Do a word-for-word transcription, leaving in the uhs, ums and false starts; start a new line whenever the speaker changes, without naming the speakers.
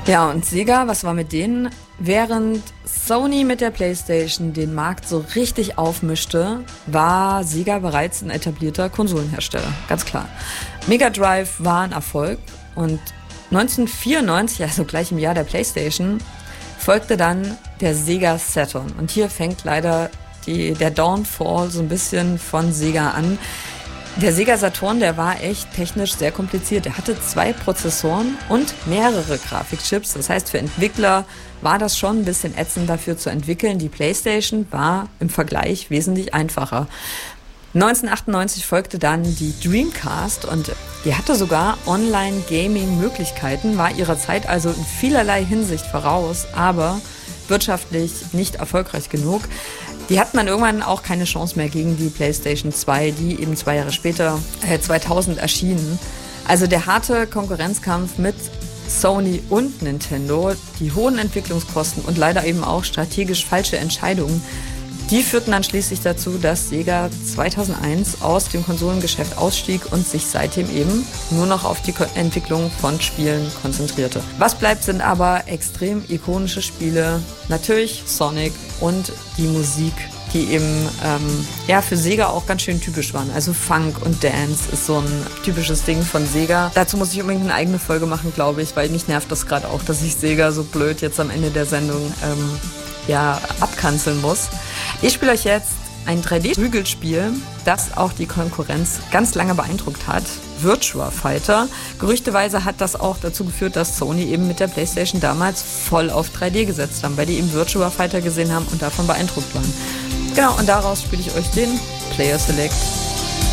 Ja, und Sega, was war mit denen? Während Sony mit der PlayStation den Markt so richtig aufmischte, war Sega bereits ein etablierter Konsolenhersteller, ganz klar. Mega Drive war ein Erfolg und neunzehnhundertvierundneunzig, also gleich im Jahr der PlayStation, folgte dann der Sega Saturn. Und hier fängt leider die, der Downfall so ein bisschen von Sega an. Der Sega Saturn, der war echt technisch sehr kompliziert. Er hatte zwei Prozessoren und mehrere Grafikchips. Das heißt, für Entwickler war das schon ein bisschen ätzend dafür zu entwickeln. Die PlayStation war im Vergleich wesentlich einfacher. neunzehnhundertachtundneunzig folgte dann die Dreamcast und die hatte sogar Online-Gaming-Möglichkeiten, war ihrer Zeit also in vielerlei Hinsicht voraus, aber wirtschaftlich nicht erfolgreich genug. Die hatten dann irgendwann auch keine Chance mehr gegen die PlayStation zwei, die eben zwei Jahre später, äh, zweitausend erschienen. Also der harte Konkurrenzkampf mit Sony und Nintendo, die hohen Entwicklungskosten und leider eben auch strategisch falsche Entscheidungen, die führten dann schließlich dazu, dass Sega zweitausendeins aus dem Konsolengeschäft ausstieg und sich seitdem eben nur noch auf die Entwicklung von Spielen konzentrierte. Was bleibt, sind aber extrem ikonische Spiele, natürlich Sonic und die Musik, die eben ähm, ja, für Sega auch ganz schön typisch waren. Also Funk und Dance ist so ein typisches Ding von Sega. Dazu muss ich unbedingt eine eigene Folge machen, glaube ich, weil mich nervt das gerade auch, dass ich Sega so blöd jetzt am Ende der Sendung ähm, ja, abkanzeln muss. Ich spiele euch jetzt ein drei D-Prügelspiel, das auch die Konkurrenz ganz lange beeindruckt hat. Virtua Fighter. Gerüchteweise hat das auch dazu geführt, dass Sony eben mit der PlayStation damals voll auf drei D gesetzt haben, weil die eben Virtua Fighter gesehen haben und davon beeindruckt waren. Genau, und daraus spiele ich euch den Player Select